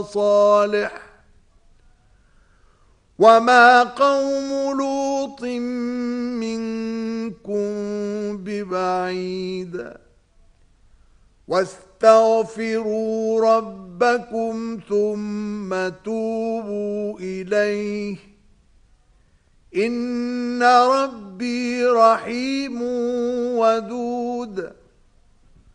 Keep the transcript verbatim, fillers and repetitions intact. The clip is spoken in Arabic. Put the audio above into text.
صالح وما قوم لوط منكم ببعيد واستغفروا ربكم ثم توبوا إليه إن ربي رحيم ودود